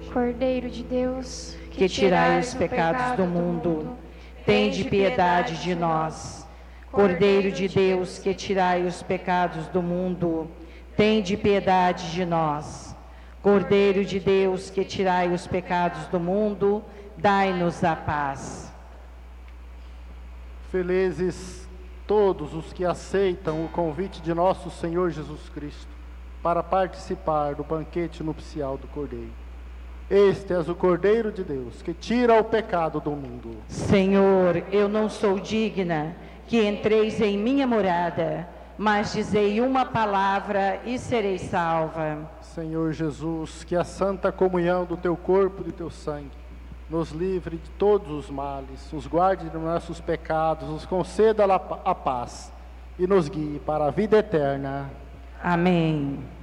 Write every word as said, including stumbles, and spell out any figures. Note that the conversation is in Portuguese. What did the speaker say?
Cordeiro de Deus, que tirai os pecados do mundo, tende piedade de nós. Cordeiro de Deus, que tirai os pecados do mundo, tende piedade de nós. Cordeiro de Deus, que tirai os pecados do mundo, dai-nos a paz. Felizes todos os que aceitam o convite de nosso Senhor Jesus Cristo para participar do banquete nupcial do Cordeiro. Este és o Cordeiro de Deus, que tira o pecado do mundo. Senhor, eu não sou digna que entreis em minha morada, mas dizei uma palavra e serei salva. Senhor Jesus, que a santa comunhão do teu corpo e do teu sangue nos livre de todos os males, nos guarde de nossos pecados, nos conceda a paz e nos guie para a vida eterna. Amém.